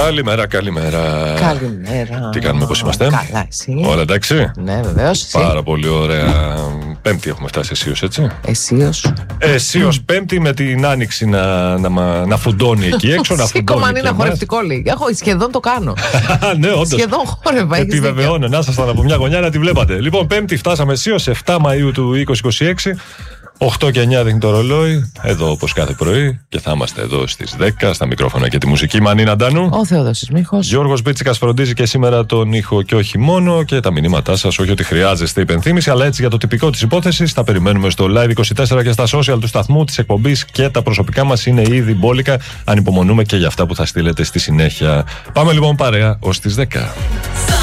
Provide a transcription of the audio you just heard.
Καλημέρα. Τι κάνουμε, πώς είμαστε? Καλά, εσύ? Όλα εντάξει? Ναι, βεβαίως. Πάρα πολύ ωραία. Πέμπτη έχουμε φτάσει αισίως, έτσι. Αισίως Πέμπτη, με την άνοιξη να φουντώνει εκεί έξω. Σήκωμα αν είναι χορευτικό λίγη. Σχεδόν το κάνω. Ναι, όντως. Σχεδόν χόρευα. Επιβεβαιώνω, να ήσασταν από μια γωνιά να τη βλέπατε. Λοιπόν, Πέμπτη φτάσαμε αισίως, 7 Μαΐου του 2026. 8 και 9 δείχνει το ρολόι, εδώ όπως κάθε πρωί, και θα είμαστε εδώ στις 10 στα μικρόφωνα και τη μουσική. Μανίνα Ντάνου. Ο Θεόδωσης Μίχος. Γιώργος Μπίτσικας φροντίζει και σήμερα τον ήχο και όχι μόνο, και τα μηνύματά σας, όχι ότι χρειάζεστε υπενθύμηση, αλλά έτσι για το τυπικό της υπόθεσης. Τα περιμένουμε στο Live24 και στα social του σταθμού, της εκπομπής, και τα προσωπικά μας είναι ήδη μπόλικα. Ανυπομονούμε και για αυτά που θα στείλετε στη συνέχεια. Πάμε λοιπόν παρέα ως τις 10.